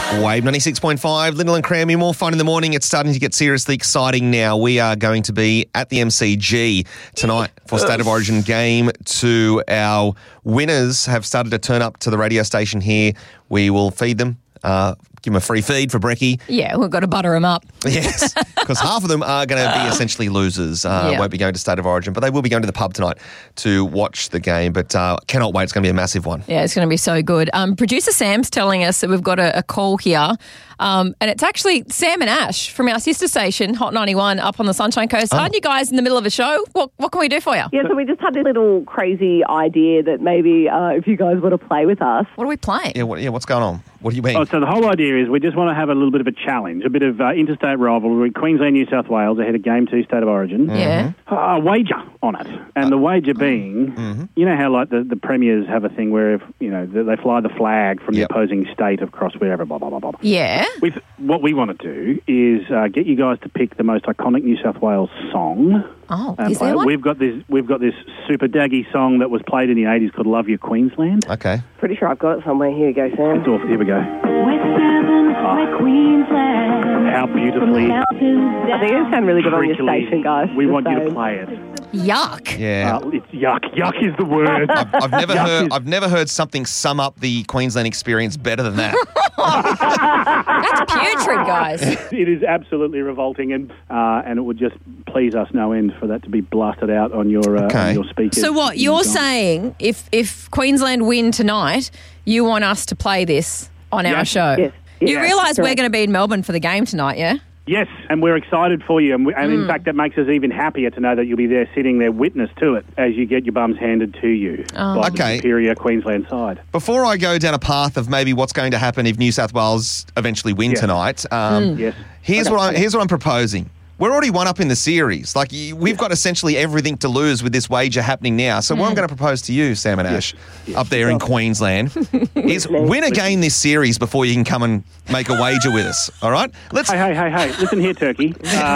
Wave 96.5, Lyndall and Cranby, more fun in the morning. It's starting to get seriously exciting now. We are going to be at the MCG tonight for State of Origin Game 2. Our winners have started to turn up to the radio station here. We will feed them, give them a free feed for brekkie. Yeah, we've got to butter them up. Yes, because half of them are going to be essentially losers. Won't be going to State of Origin, but they will be going to the pub tonight to watch the game. But cannot wait. It's going to be a massive one. Yeah, it's going to be so good. Producer Sam's telling us that we've got a call here. And it's actually Sam and Ash from our sister station, Hot 91, up on the Sunshine Coast. Aren't you guys in the middle of a show? What can we do for you? Yeah, so we just had this little crazy idea that maybe if you guys want to play with us. What are we playing? Yeah, what's going on? What do you mean? Oh, so the whole idea is we just want to have a little bit of a challenge, a bit of interstate rivalry. Queensland, New South Wales ahead of Game 2 State of Origin. Yeah. A wager on it. And the wager being, you know how like the premiers have a thing where if, you know, they fly the flag from the opposing state across wherever, blah, blah, blah, blah. Yeah. What we want to do is get you guys to pick the most iconic New South Wales song. Oh, is there one? We've got this super daggy song that was played in the 80s called Love Your Queensland. Okay. Pretty sure I've got it somewhere. Here you go, Sam. Here we go. We're Queensland. How beautifully. I think it sounds really good on your station, guys. We want you to play it. Yuck. Yeah. It's yuck. Yuck is the word. I've never heard something sum up the Queensland experience better than that. That's putrid, guys. It is absolutely revolting, and it would just please us no end for that to be blasted out on your speakers. So what, you're saying if Queensland win tonight, you want us to play this on our show? Yes. You realise we're going to be in Melbourne for the game tonight, yeah? Yes, and we're excited for you. And in fact, that makes us even happier to know that you'll be there sitting there witness to it as you get your bums handed to you by the superior Queensland side. Before I go down a path of maybe what's going to happen if New South Wales eventually win tonight, here's what I'm proposing. We're already one up in the series. Like, we've got essentially everything to lose with this wager happening now. So what I'm going to propose to you, Sam and Ash, up there in Queensland, is win a game this series before you can come and make a wager with us. All right? Hey. Listen here, Turkey.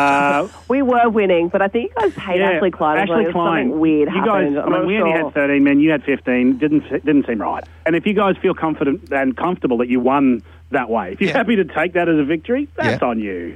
We were winning, but I think you guys hate Ashley Klein. Ashley Klein. Something weird happened. We only had 13 men. You had 15. Didn't seem right. And if you guys feel confident and comfortable that you won that way, if you're happy to take that as a victory, that's on you.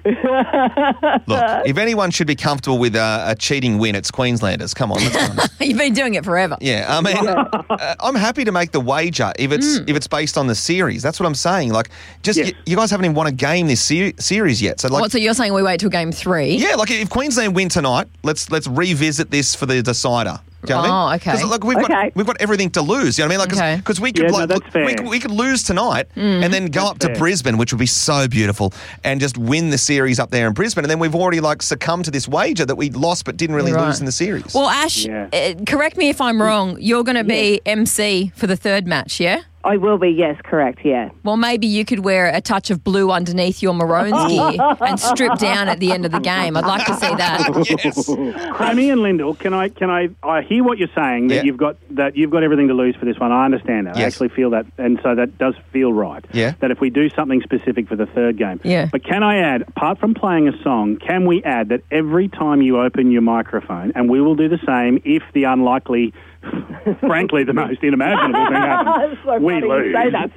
Look, if anyone should be comfortable with a cheating win, it's Queenslanders. Come on, let's go. You've been doing it forever. Yeah, I mean, I'm happy to make the wager if it's based on the series. That's what I'm saying. Like, you guys haven't even won a game this series yet. So, so you're saying we wait till game 3? Yeah, like if Queensland win tonight, let's revisit this for the decider. Do you know what I mean? Okay. Because we've got everything to lose. You know what I mean? Because we could we could lose tonight and then go up to Brisbane, which would be so beautiful, and just win the series up there in Brisbane. And then we've already succumbed to this wager that we lost but didn't really lose in the series. Well, Ash, correct me if I'm wrong. You're going to be MC for the third match, yeah? I will be, yes, correct, yeah. Well, maybe you could wear a touch of blue underneath your Maroons gear and strip down at the end of the game. I'd like to see that. Yes. Crammy and Lyndall, can I hear what you're saying, that you've got everything to lose for this one. I understand that. Yes. I actually feel that, and so that does feel right. Yeah. That if we do something specific for the third game. Yeah. But can I add, apart from playing a song, can we add that every time you open your microphone, and we will do the same if the unlikely frankly, the most unimaginable thing happens. So we lose. Say that,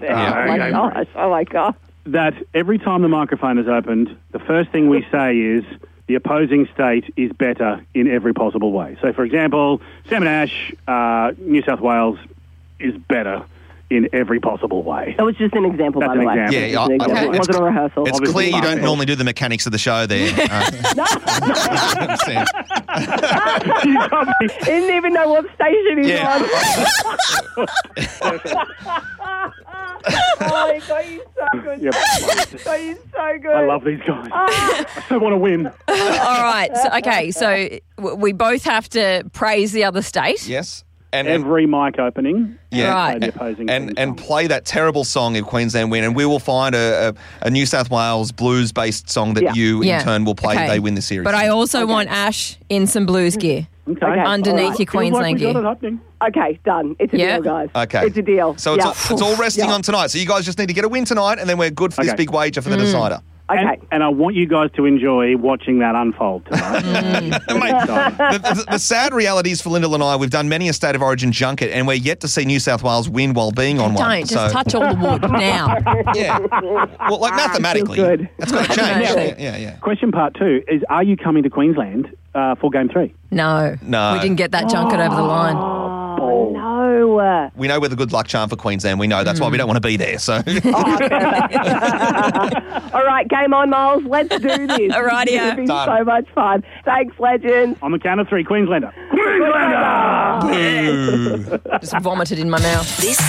oh my gosh. That every time the microphone is opened, the first thing we say is the opposing state is better in every possible way. So, for example, Sam and Ash, New South Wales is better in every possible way. That was just an example, by the way. Yeah, it wasn't a rehearsal. It's clear you don't normally do the mechanics of the show there. He didn't even know what station he's on. Oh, got you so good. Got you so good. I love these guys. I so want to win. All right. So we both have to praise the other state. Yes. And every mic opening, right, the opposing and play that terrible song if Queensland win, and we will find a New South Wales blues-based song that you in turn will play if they win the series. But I also want Ash in some blues gear underneath your Queensland gear. Okay, done. It's a deal, guys. Okay, it's a deal. So it's all resting on tonight. So you guys just need to get a win tonight, and then we're good for this big wager for the decider. Okay. And I want you guys to enjoy watching that unfold tonight. The sad reality is for Lyndall and I, we've done many a State of Origin junket, and we're yet to see New South Wales win while being on one. Don't just touch all the wood now. Yeah. Well, like mathematically, good. that's got to change. Mathematically. Yeah. Question part 2 is, are you coming to Queensland for Game 3? No. We didn't get that junket over the line. Oh, no. We know we're the good luck charm for Queensland. We know that's why we don't want to be there. So, All right, game on, Miles. Let's do this. Alrighty, It's going to be so much fun. Thanks, legends. On the count of 3, Queenslander. Just vomited in my mouth. This